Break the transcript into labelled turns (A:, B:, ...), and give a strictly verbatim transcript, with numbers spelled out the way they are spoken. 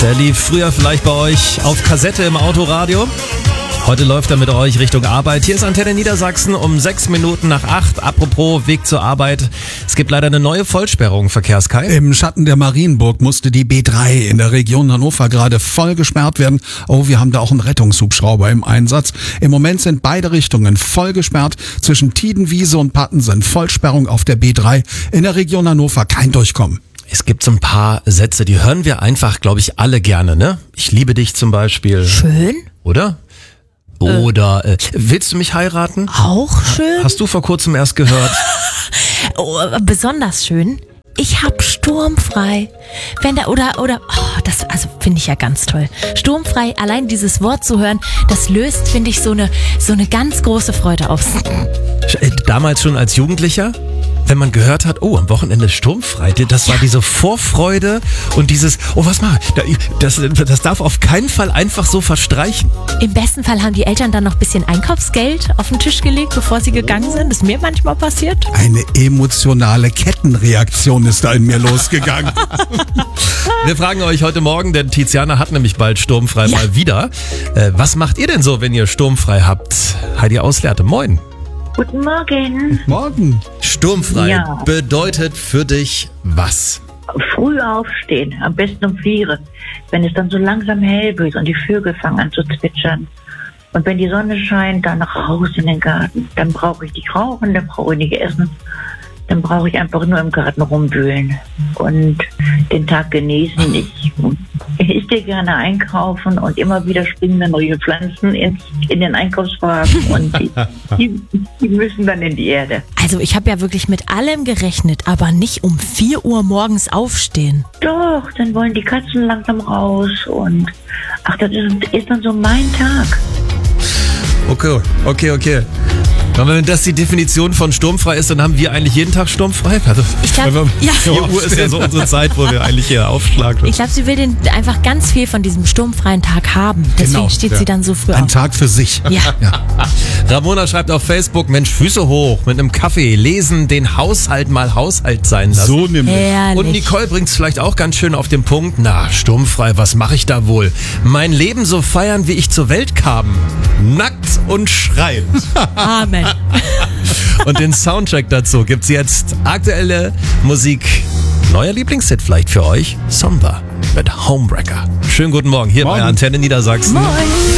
A: Der lief früher vielleicht bei euch auf Kassette im Autoradio. Heute läuft er mit euch Richtung Arbeit. Hier ist Antenne Niedersachsen um sechs Minuten nach acht. Apropos Weg zur Arbeit. Es gibt leider eine neue Vollsperrung, Verkehrskai.
B: Im Schatten der Marienburg musste die B drei in der Region Hannover gerade voll gesperrt werden. Oh, wir haben da auch einen Rettungshubschrauber im Einsatz. Im Moment sind beide Richtungen voll gesperrt. Zwischen Tiedenwiese und Pattensen Vollsperrung auf der B drei. In der Region Hannover kein Durchkommen.
A: Es gibt so ein paar Sätze, die hören wir einfach, glaube ich, alle gerne, ne? Ich liebe dich zum Beispiel.
C: Schön.
A: Oder? Oder äh, willst du mich heiraten?
C: Auch schön.
A: Hast du vor kurzem erst gehört?
C: Oh, besonders schön. Ich hab sturmfrei. Wenn da oder oder oh, das also finde ich ja ganz toll. Sturmfrei, allein dieses Wort zu hören, das löst, finde ich, so eine so eine ganz große Freude aus.
A: Damals schon als Jugendlicher, wenn man gehört hat, oh, am Wochenende sturmfrei, das war diese Vorfreude und dieses, oh, was mach ich? Das, das darf auf keinen Fall einfach so verstreichen.
C: Im besten Fall haben die Eltern dann noch ein bisschen Einkaufsgeld auf den Tisch gelegt, bevor sie gegangen sind. Das ist mir manchmal passiert.
B: Eine emotionale Kettenreaktion ist da in mir losgegangen.
A: Wir fragen euch heute Morgen, denn Tiziana hat nämlich bald sturmfrei ja. mal wieder. Äh, was macht ihr denn so, wenn ihr sturmfrei habt? Heidi Ausleerte, moin.
D: Guten Morgen.
B: Morgen.
A: Sturmfrei
D: Ja.
A: bedeutet für dich was?
D: Früh aufstehen, am besten um vier, wenn es dann so langsam hell wird und die Vögel fangen an zu zwitschern. Und wenn die Sonne scheint, dann noch raus in den Garten. Dann brauche ich nicht rauchen, dann brauche ich nicht essen. Dann brauche ich einfach nur im Garten rumwühlen und den Tag genießen. Ich, ich gehe gerne einkaufen und immer wieder springen dann neue Pflanzen in, in den Einkaufswagen und die, die, die müssen dann in die Erde.
C: Also ich habe ja wirklich mit allem gerechnet, aber nicht um vier Uhr morgens aufstehen.
D: Doch, dann wollen die Katzen langsam raus und ach, das ist, ist dann so mein Tag.
A: Okay, okay, okay. Aber wenn das die Definition von sturmfrei ist, dann haben wir eigentlich jeden Tag sturmfrei. Also,
C: Ich glaube, ja.
A: vier Uhr ist ja so unsere Zeit, wo wir eigentlich hier aufschlagen.
C: Ich glaube, sie will den einfach ganz viel von diesem sturmfreien Tag haben. Deswegen
B: Genau,
C: steht
B: ja.
C: sie dann so früh
B: Ein
C: auf.
B: Tag für sich.
C: Ja.
A: Ramona schreibt auf Facebook, Mensch, Füße hoch, mit einem Kaffee, lesen, den Haushalt mal Haushalt sein lassen.
B: So nämlich.
C: Herrlich.
A: Und Nicole bringt es vielleicht auch ganz schön auf den Punkt. Na, sturmfrei, was mache ich da wohl? Mein Leben so feiern, wie ich zur Welt kam. Nackt und schreiend.
C: Amen.
A: Und den Soundtrack dazu gibt's jetzt. Aktuelle Musik. Neuer Lieblingshit vielleicht für euch. Somber mit Homewrecker. Schönen guten Morgen hier
B: Morgen.
A: bei Antenne Niedersachsen.
C: Moin.